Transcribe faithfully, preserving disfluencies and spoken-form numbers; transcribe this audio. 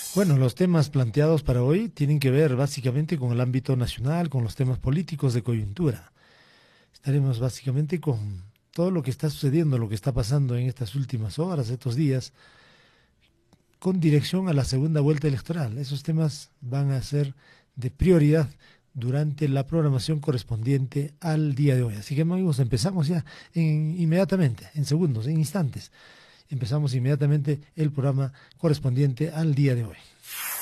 Bueno, los temas planteados para hoy tienen que ver básicamente con el ámbito nacional, con los temas políticos de coyuntura. Estaremos básicamente con todo lo que está sucediendo, lo que está pasando en estas últimas horas, estos días, con dirección a la segunda vuelta electoral. Esos temas van a ser de prioridad durante la programación correspondiente al día de hoy. Así que amigos, empezamos ya en, inmediatamente, en segundos, en instantes. Empezamos inmediatamente el programa correspondiente al día de hoy.